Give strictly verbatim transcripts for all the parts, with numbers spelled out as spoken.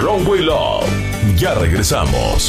Runway Love. Ya regresamos.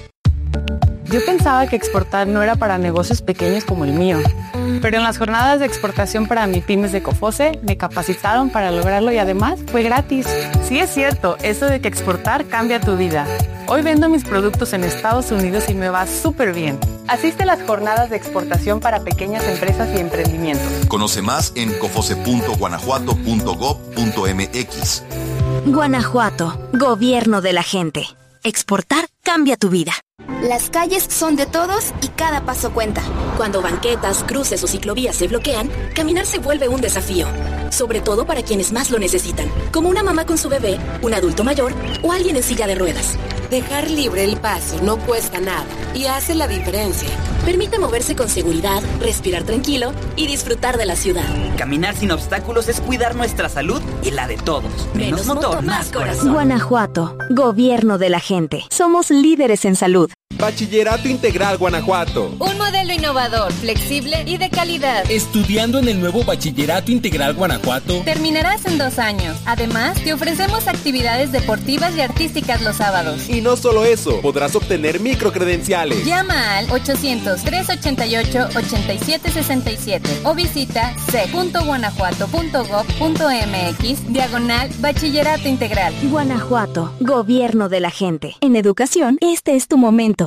Yo pensaba que exportar no era para negocios pequeños como el mío, pero en las jornadas de exportación para MIPYMES de COFOCE me capacitaron para lograrlo y además fue gratis. Sí es cierto, eso de que exportar cambia tu vida. Hoy vendo mis productos en Estados Unidos y me va súper bien. Asiste a las jornadas de exportación para pequeñas empresas y emprendimientos. Conoce más en cofoce punto guanajuato punto gob punto mx. Guanajuato, gobierno de la gente. Exportar cambia tu vida. Las calles son de todos y cada paso cuenta. Cuando banquetas, cruces o ciclovías se bloquean, caminar se vuelve un desafío. Sobre todo para quienes más lo necesitan, como una mamá con su bebé, un adulto mayor o alguien en silla de ruedas. Dejar libre el paso no cuesta nada y hace la diferencia. Permite moverse con seguridad, respirar tranquilo y disfrutar de la ciudad. Caminar sin obstáculos es cuidar nuestra salud y la de todos. Menos, Menos motor, motor, más corazón. Guanajuato, gobierno de la gente. Somos líderes en salud. Bachillerato Integral Guanajuato. Un modelo innovador, flexible y de calidad. Estudiando en el nuevo Bachillerato Integral Guanajuato, terminarás en dos años. Además, te ofrecemos actividades deportivas y artísticas los sábados. Y no solo eso, podrás obtener microcredenciales. Llama al ochocientos, trescientos ochenta y ocho, ochenta y siete sesenta y siete o visita c punto guanajuato punto gob punto mx diagonal Bachillerato Integral. Guanajuato, gobierno de la gente. En educación, este es tu momento.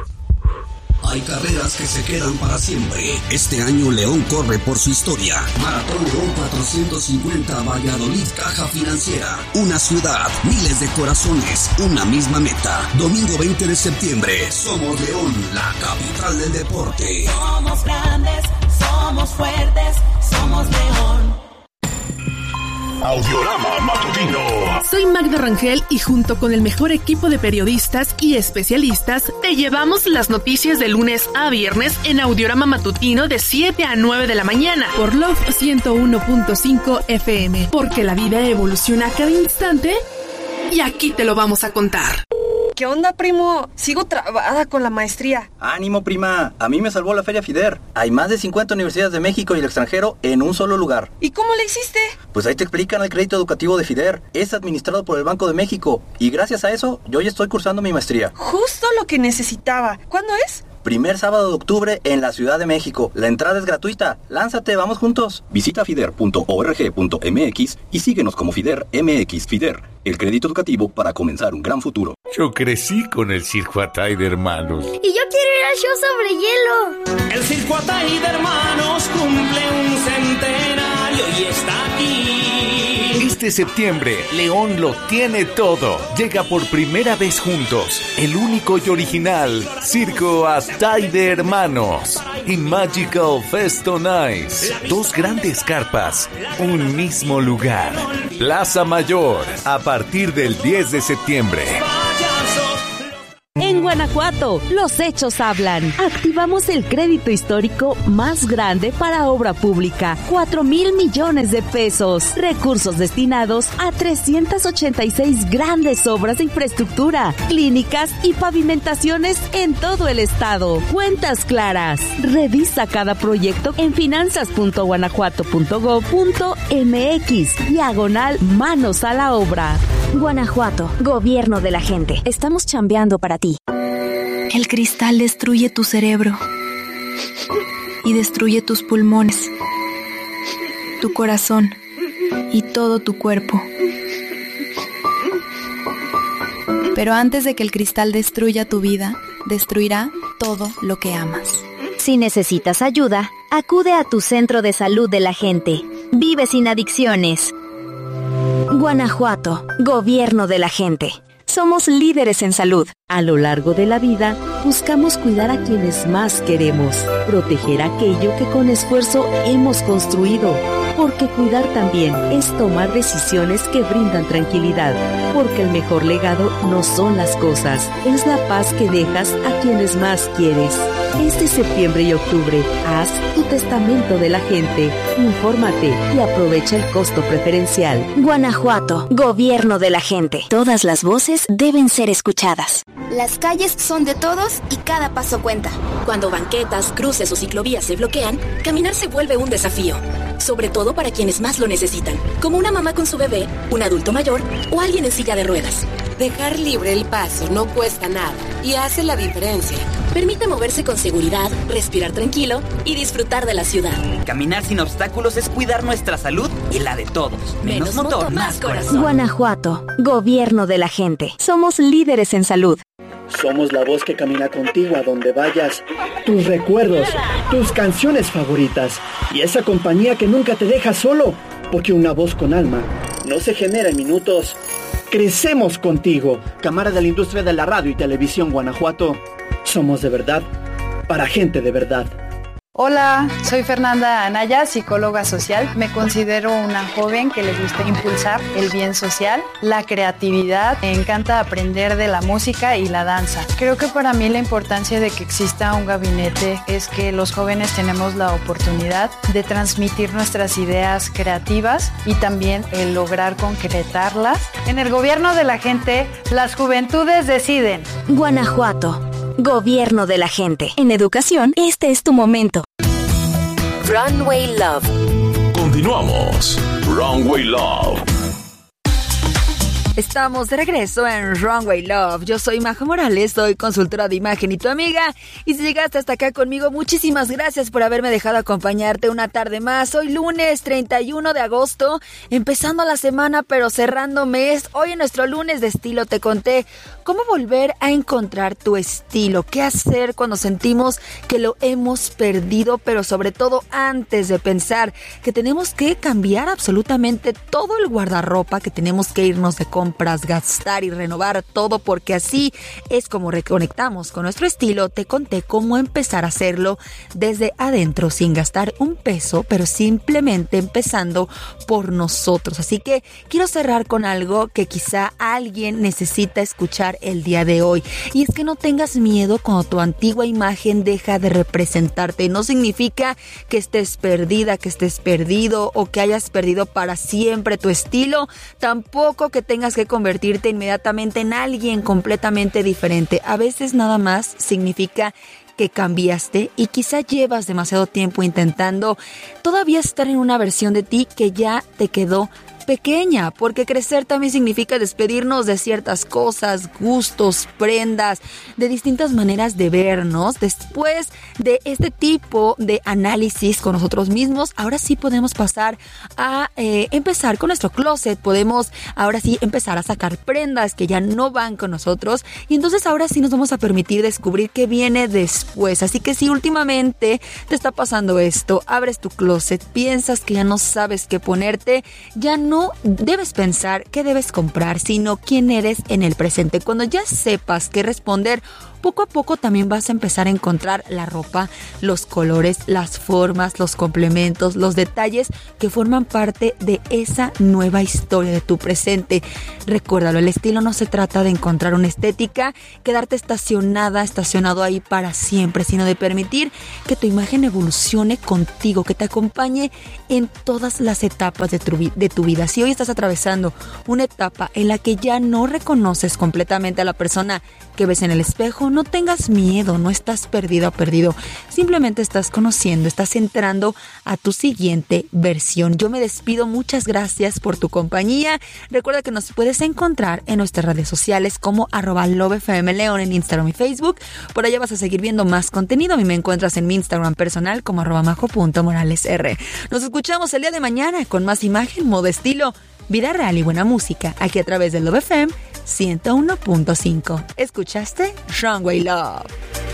Hay carreras que se quedan para siempre. Este año León corre por su historia. Maratón León cuatrocientos cincuenta Valladolid Caja Financiera. Una ciudad, miles de corazones, una misma meta. Domingo veinte de septiembre. Somos León, la capital del deporte. Somos grandes, somos fuertes, somos León. Audiorama Matutino. Soy Magda Rangel y junto con el mejor equipo de periodistas y especialistas te llevamos las noticias de lunes a viernes en Audiorama Matutino de siete a nueve de la mañana por Love ciento uno punto cinco F M, porque la vida evoluciona a cada instante y aquí te lo vamos a contar. ¿Qué onda, primo? Sigo trabada con la maestría. Ánimo, prima. A mí me salvó la Feria FIDER. Hay más de cincuenta universidades de México y el extranjero en un solo lugar. ¿Y cómo le hiciste? Pues ahí te explican el crédito educativo de FIDER. Es administrado por el Banco de México. Y gracias a eso, yo ya estoy cursando mi maestría. Justo lo que necesitaba. ¿Cuándo es? Primer sábado de octubre en la Ciudad de México. La entrada es gratuita. Lánzate, vamos juntos. Visita fider punto org punto mx y síguenos como FIDER M X. FIDER, el crédito educativo para comenzar un gran futuro. Yo crecí con el Circo Atay de Hermanos. Y yo quiero ir al show sobre hielo. El Circo Atay de Hermanos cumple un centenario y está aquí. Este septiembre, León lo tiene todo. Llega por primera vez juntos, el único y original Circo Atay de Hermanos y Magical Fest on Ice. Dos grandes carpas, un mismo lugar. Plaza Mayor, a partir del diez de septiembre. En Guanajuato, los hechos hablan. Activamos el crédito histórico más grande para obra pública, cuatro mil millones de pesos. Recursos destinados a trescientas ochenta y seis grandes obras de infraestructura, clínicas y pavimentaciones en todo el estado. Cuentas claras. Revisa cada proyecto en finanzas punto guanajuato punto gob punto mx, diagonal manos a la obra. Guanajuato, gobierno de la gente. Estamos chambeando para ti. El cristal destruye tu cerebro y destruye tus pulmones, tu corazón y todo tu cuerpo. Pero antes de que el cristal destruya tu vida, destruirá todo lo que amas. Si necesitas ayuda, acude a tu centro de salud de la gente. Vive sin adicciones. Guanajuato, gobierno de la gente. Somos líderes en salud. A lo largo de la vida, buscamos cuidar a quienes más queremos, proteger aquello que con esfuerzo hemos construido, porque cuidar también es tomar decisiones que brindan tranquilidad, porque el mejor legado no son las cosas, es la paz que dejas a quienes más quieres. Este septiembre y octubre, haz tu testamento de la gente, infórmate y aprovecha el costo preferencial. Guanajuato, gobierno de la gente. Todas las voces deben ser escuchadas. Las calles son de todos y cada paso cuenta. Cuando banquetas, cruces o ciclovías se bloquean, caminar se vuelve un desafío. Sobre todo para quienes más lo necesitan, como una mamá con su bebé, un adulto mayor o alguien en silla de ruedas. Dejar libre el paso no cuesta nada y hace la diferencia. Permite moverse con seguridad, respirar tranquilo y disfrutar de la ciudad. Caminar sin obstáculos es cuidar nuestra salud y la de todos. Menos, Menos motor, motor, más corazón. Guanajuato, gobierno de la gente. Somos líderes en salud. Somos la voz que camina contigo a donde vayas. Tus recuerdos, tus canciones favoritas y esa compañía que nunca te deja solo. Porque una voz con alma no se genera en minutos. Crecemos contigo. Cámara de la Industria de la Radio y Televisión Guanajuato. Somos de verdad, para gente de verdad. Hola, soy Fernanda Anaya, psicóloga social. Me considero una joven que le gusta impulsar el bien social, la creatividad. Me encanta aprender de la música y la danza. Creo que para mí la importancia de que exista un gabinete es que los jóvenes tenemos la oportunidad de transmitir nuestras ideas creativas y también el lograr concretarlas. En el gobierno de la gente, las juventudes deciden. Guanajuato. Gobierno de la gente. En educación, este es tu momento. Runway Love. Continuamos. Runway Love. Estamos de regreso en Runway Love. Yo soy Majo Morales, soy consultora de imagen y tu amiga. Y si llegaste hasta acá conmigo, muchísimas gracias por haberme dejado acompañarte una tarde más. Hoy lunes treinta y uno de agosto, empezando la semana pero cerrando mes. Hoy en nuestro lunes de estilo te conté cómo volver a encontrar tu estilo. Qué hacer cuando sentimos que lo hemos perdido, pero sobre todo antes de pensar que tenemos que cambiar absolutamente todo el guardarropa, que tenemos que irnos de compras, gastar y renovar todo, porque así es como reconectamos con nuestro estilo. Te conté cómo empezar a hacerlo desde adentro sin gastar un peso, pero simplemente empezando por nosotros. Así que quiero cerrar con algo que quizá alguien necesita escuchar el día de hoy, y es que no tengas miedo cuando tu antigua imagen deja de representarte. No significa que estés perdida, que estés perdido o que hayas perdido para siempre tu estilo, tampoco que tengas que convertirte inmediatamente en alguien completamente diferente. A veces nada más significa que cambiaste y quizá llevas demasiado tiempo intentando todavía estar en una versión de ti que ya te quedó pequeña, porque crecer también significa despedirnos de ciertas cosas, gustos, prendas, de distintas maneras de vernos. Después de este tipo de análisis con nosotros mismos, ahora sí podemos pasar a eh, empezar con nuestro closet. Podemos ahora sí empezar a sacar prendas que ya no van con nosotros, y entonces ahora sí nos vamos a permitir descubrir qué viene después. Así que si últimamente te está pasando esto, abres tu closet, piensas que ya no sabes qué ponerte, ya no No debes pensar qué debes comprar, sino quién eres en el presente. Cuando ya sepas qué responder, poco a poco también vas a empezar a encontrar la ropa, los colores, las formas, los complementos, los detalles que forman parte de esa nueva historia de tu presente. Recuérdalo, el estilo no se trata de encontrar una estética, quedarte estacionada, estacionado ahí para siempre, sino de permitir que tu imagen evolucione contigo, que te acompañe en todas las etapas de tu, de tu vida. Si hoy estás atravesando una etapa en la que ya no reconoces completamente a la persona que ves en el espejo, no tengas miedo, no estás perdido o perdido, simplemente estás conociendo, estás entrando a tu siguiente versión. Yo me despido, muchas gracias por tu compañía. Recuerda que nos puedes encontr en nuestras redes sociales como arroba lovefmleon en Instagram y Facebook. Por allá vas a seguir viendo más contenido. A mí me encuentras en mi Instagram personal como arroba majo.moralesr. Nos escuchamos el día de mañana con más imagen, modo, estilo, vida real y buena música, aquí a través de Love F M ciento uno punto cinco. ¿Escuchaste? Runway Love.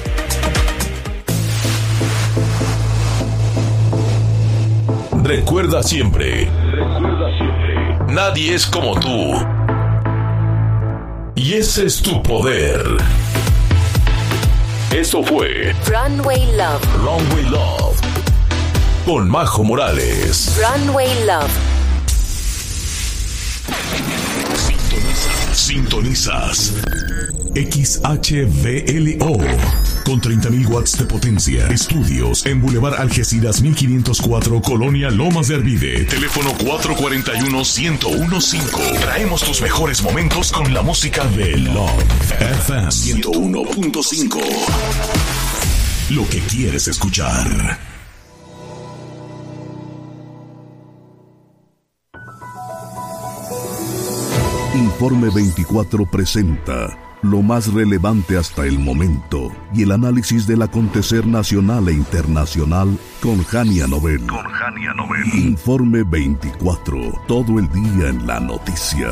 Recuerda siempre, nadie es como tú. Y ese es tu poder. Eso fue Runway Love. Runway Love. Con Majo Morales. Runway Love. Sintonizas X H V L O con treinta mil watts de potencia. Estudios en Boulevard Algeciras mil quinientos cuatro, Colonia Lomas de Arvide. Teléfono cuatro cuatro uno, uno cero uno cinco. Traemos tus mejores momentos con la música de Love F M ciento uno punto cinco. Lo que quieres escuchar. Informe veinticuatro presenta lo más relevante hasta el momento y el análisis del acontecer nacional e internacional con Jania Nobel. Con Jania Nobel. Informe veinticuatro, todo el día en la noticia.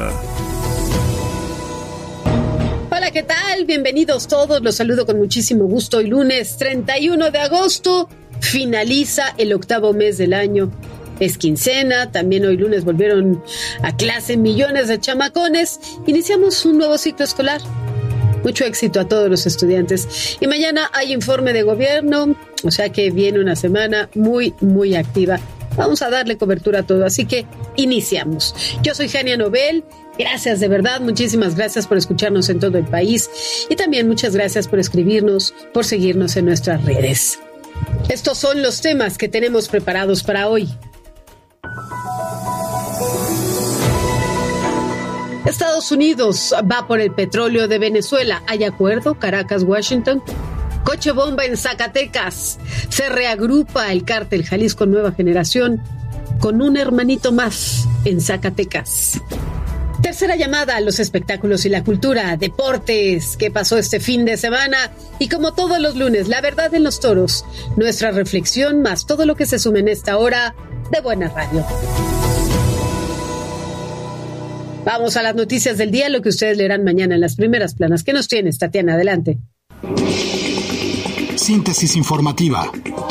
Hola, ¿qué tal? Bienvenidos todos, los saludo con muchísimo gusto. Hoy lunes treinta y uno de agosto finaliza el octavo mes del año. Es quincena, también hoy lunes volvieron a clase millones de chamacones. Iniciamos un nuevo ciclo escolar. Mucho éxito a todos los estudiantes. Y mañana hay informe de gobierno, o sea que viene una semana muy, muy activa. Vamos a darle cobertura a todo, así que iniciamos. Yo soy Jania Nobel. Gracias, de verdad, muchísimas gracias por escucharnos en todo el país. Y también muchas gracias por escribirnos, por seguirnos en nuestras redes. Estos son los temas que tenemos preparados para hoy. Estados Unidos va por el petróleo de Venezuela. ¿Hay acuerdo? Caracas, Washington. Coche bomba en Zacatecas. Se reagrupa el cártel Jalisco Nueva Generación con un hermanito más en Zacatecas. Tercera llamada a los espectáculos y la cultura, deportes, ¿qué pasó este fin de semana? Y como todos los lunes, la verdad en los toros, nuestra reflexión más todo lo que se sume en esta hora de Buena Radio. Vamos a las noticias del día, lo que ustedes leerán mañana en las primeras planas. ¿Qué nos tienes, Tatiana? Adelante. Síntesis informativa.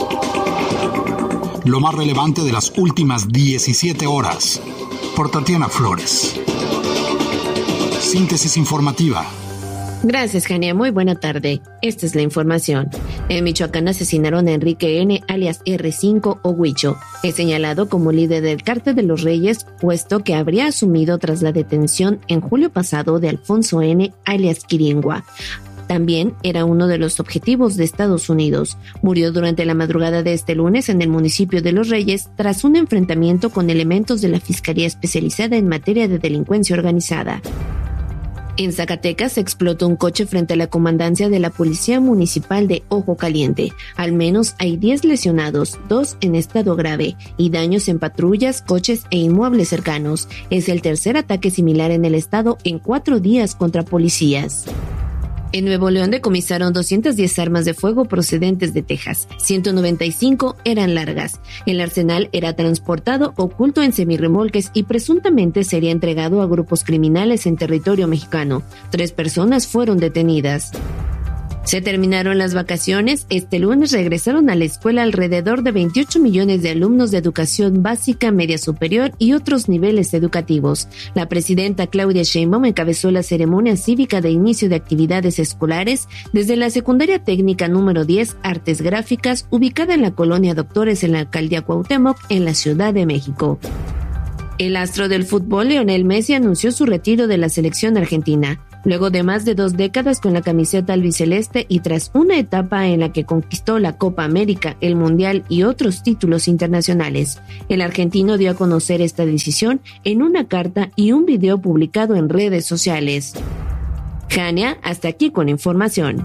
Lo más relevante de las últimas diecisiete horas. Por Tatiana Flores. Síntesis informativa. Gracias, Jania. Muy buena tarde. Esta es la información. En Michoacán asesinaron a Enrique N., alias erre cinco o Huicho. Es señalado como líder del Cártel de los Reyes, puesto que habría asumido tras la detención en julio pasado de Alfonso N., alias Quiringua. También era uno de los objetivos de Estados Unidos. Murió durante la madrugada de este lunes en el municipio de Los Reyes tras un enfrentamiento con elementos de la Fiscalía Especializada en Materia de Delincuencia Organizada. En Zacatecas explotó un coche frente a la comandancia de la Policía Municipal de Ojo Caliente. Al menos hay diez lesionados, dos en estado grave, y daños en patrullas, coches e inmuebles cercanos. Es el tercer ataque similar en el estado en cuatro días contra policías. En Nuevo León decomisaron doscientas diez armas de fuego procedentes de Texas. ciento noventa y cinco eran largas. El arsenal era transportado oculto en semirremolques y presuntamente sería entregado a grupos criminales en territorio mexicano. Tres personas fueron detenidas. Se terminaron las vacaciones. Este lunes regresaron a la escuela alrededor de veintiocho millones de alumnos de educación básica, media superior y otros niveles educativos. La presidenta Claudia Sheinbaum encabezó la ceremonia cívica de inicio de actividades escolares desde la secundaria técnica número diez, Artes Gráficas, ubicada en la colonia Doctores en la alcaldía Cuauhtémoc, en la Ciudad de México. El astro del fútbol, Lionel Messi, anunció su retiro de la selección argentina. Luego de más de dos décadas con la camiseta albiceleste y tras una etapa en la que conquistó la Copa América, el Mundial y otros títulos internacionales, el argentino dio a conocer esta decisión en una carta y un video publicado en redes sociales. Jania, hasta aquí con información.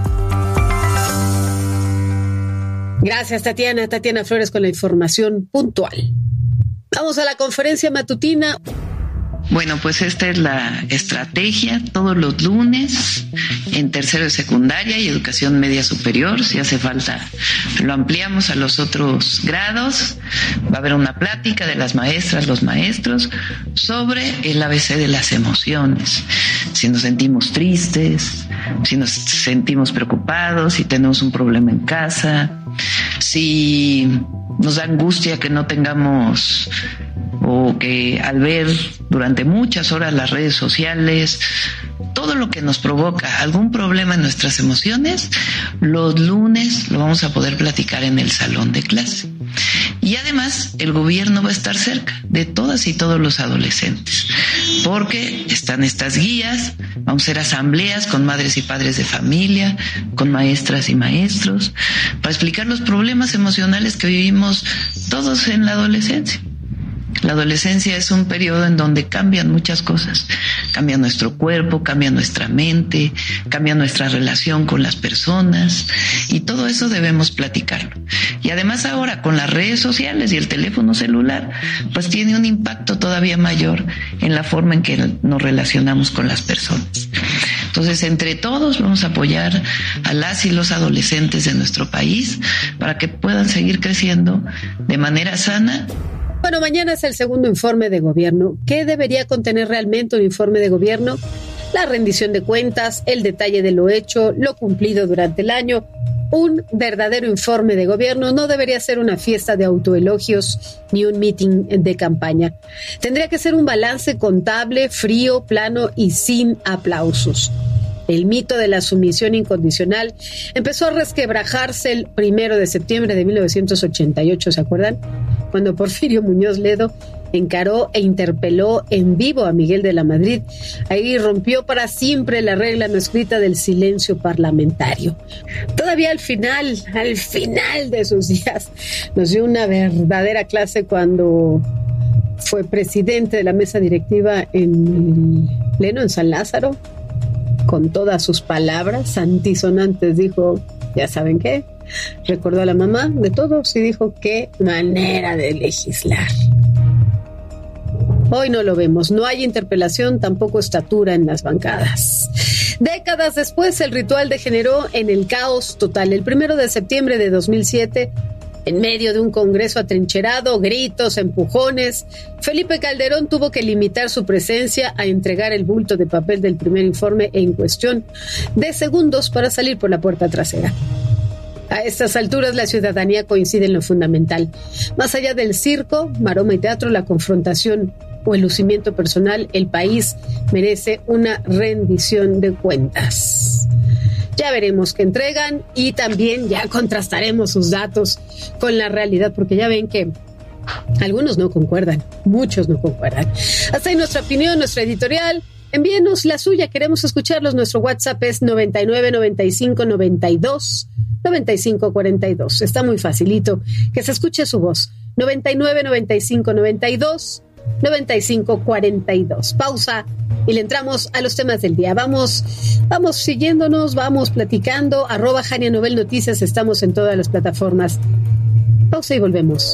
Gracias, Tatiana. Tatiana Flores con la información puntual. Vamos a la conferencia matutina. Bueno, pues esta es la estrategia todos los lunes en tercero de secundaria y educación media superior. Si hace falta, lo ampliamos a los otros grados. Va a haber una plática de las maestras, los maestros, sobre el A B C de las emociones. Si nos sentimos tristes, si nos sentimos preocupados, si tenemos un problema en casa, si nos da angustia que no tengamos o que al ver durante muchas horas las redes sociales, todo lo que nos provoca algún problema en nuestras emociones, los lunes lo vamos a poder platicar en el salón de clase. Y además el gobierno va a estar cerca de todas y todos los adolescentes, porque están estas guías, vamos a hacer asambleas con madres y padres de familia, con maestras y maestros, para explicar los problemas emocionales que vivimos todos en la adolescencia. La adolescencia es un periodo en donde cambian muchas cosas. Cambia nuestro cuerpo, cambia nuestra mente, cambia nuestra relación con las personas y todo eso debemos platicarlo. Y además ahora con las redes sociales y el teléfono celular, pues tiene un impacto todavía mayor en la forma en que nos relacionamos con las personas. Entonces, entre todos vamos a apoyar a las y los adolescentes de nuestro país para que puedan seguir creciendo de manera sana. Bueno, mañana es el segundo informe de gobierno. ¿Qué debería contener realmente un informe de gobierno? La rendición de cuentas, el detalle de lo hecho, lo cumplido durante el año. Un verdadero informe de gobierno no debería ser una fiesta de autoelogios ni un meeting de campaña. Tendría que ser un balance contable, frío, plano y sin aplausos. El mito de la sumisión incondicional empezó a resquebrajarse el primero de septiembre de mil novecientos ochenta y ocho, ¿se acuerdan? Cuando Porfirio Muñoz Ledo encaró e interpeló en vivo a Miguel de la Madrid. Ahí rompió para siempre la regla no escrita del silencio parlamentario. Todavía al final, al final de sus días, nos dio una verdadera clase cuando fue presidente de la mesa directiva en el Pleno en San Lázaro. Con todas sus palabras antisonantes dijo, ¿ya saben qué? Recordó a la mamá de todos y dijo, qué manera de legislar. Hoy no lo vemos, no hay interpelación, tampoco estatura en las bancadas. Décadas después, el ritual degeneró en el caos total. El primero de septiembre de dos mil siete, en medio de un congreso atrincherado, gritos, empujones, Felipe Calderón tuvo que limitar su presencia a entregar el bulto de papel del primer informe en cuestión de segundos para salir por la puerta trasera. A estas alturas la ciudadanía coincide en lo fundamental. Más allá del circo, maroma y teatro, la confrontación o el lucimiento personal, el país merece una rendición de cuentas. Ya veremos qué entregan y también ya contrastaremos sus datos con la realidad, porque ya ven que algunos no concuerdan, muchos no concuerdan. Hasta ahí nuestra opinión, nuestra editorial. Envíenos la suya, queremos escucharlos. Nuestro WhatsApp es noventa y nueve, noventa y cinco, noventa y dos, noventa y cinco, cuarenta y dos. Está muy facilito que se escuche su voz. noventa y nueve, noventa y cinco, noventa y dos, noventa y cinco, cuarenta y dos. Pausa y le entramos a los temas del día. Vamos, vamos siguiéndonos, vamos platicando. Arroba Jania Novel Noticias, estamos en todas las plataformas. Pausa y volvemos.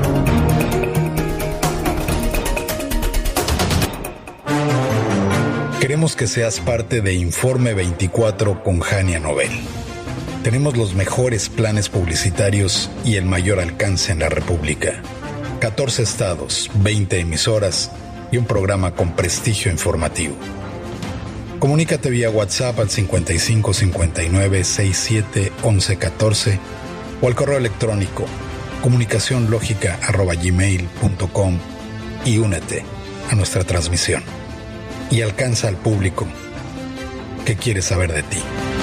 Queremos que seas parte de Informe veinticuatro con Jania Novel. Tenemos los mejores planes publicitarios y el mayor alcance en la República. catorce estados, veinte emisoras y un programa con prestigio informativo. Comunícate vía WhatsApp al cincuenta y cinco, cincuenta y nueve, sesenta y siete, once, catorce o al correo electrónico comunicacionlógica arroba gmail punto com y únete a nuestra transmisión. Y alcanza al público que quiere saber de ti.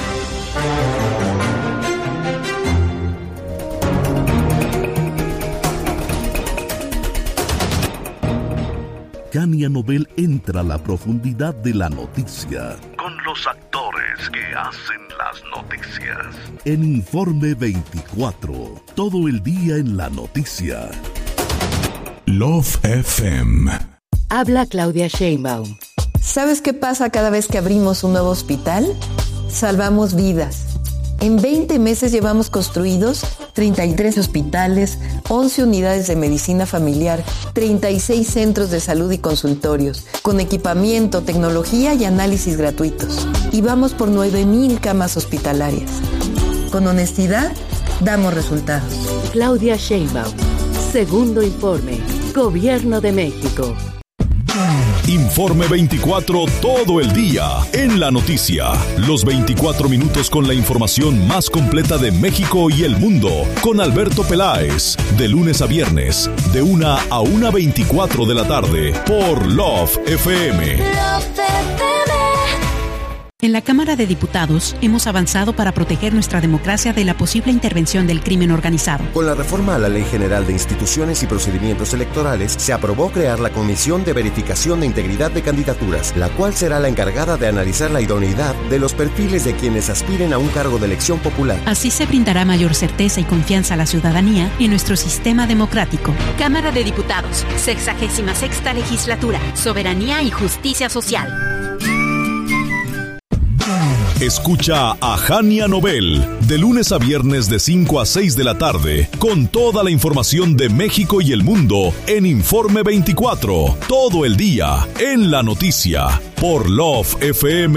Jania Novel entra a la profundidad de la noticia con los actores que hacen las noticias. En Informe veinticuatro, todo el día en la noticia. Love F M. Habla Claudia Sheinbaum. ¿Sabes qué pasa cada vez que abrimos un nuevo hospital? Salvamos vidas. En veinte meses llevamos construidos treinta y tres hospitales, once unidades de medicina familiar, treinta y seis centros de salud y consultorios, con equipamiento, tecnología y análisis gratuitos. Y vamos por nueve mil camas hospitalarias. Con honestidad, damos resultados. Claudia Sheinbaum. Segundo informe. Gobierno de México. Informe veinticuatro todo el día en la noticia. Los veinticuatro minutos con la información más completa de México y el mundo. Con Alberto Peláez. De lunes a viernes, de una a una veinticuatro de la tarde. Por Love F M. Love F M. En la Cámara de Diputados hemos avanzado para proteger nuestra democracia de la posible intervención del crimen organizado. Con la reforma a la Ley General de Instituciones y Procedimientos Electorales, se aprobó crear la Comisión de Verificación de Integridad de Candidaturas, la cual será la encargada de analizar la idoneidad de los perfiles de quienes aspiren a un cargo de elección popular. Así se brindará mayor certeza y confianza a la ciudadanía en nuestro sistema democrático. Cámara de Diputados, sexagésima sexta legislatura, soberanía y justicia social. Escucha a Jania Nobel de lunes a viernes de cinco a seis de la tarde con toda la información de México y el mundo en Informe veinticuatro, todo el día en la noticia por Love F M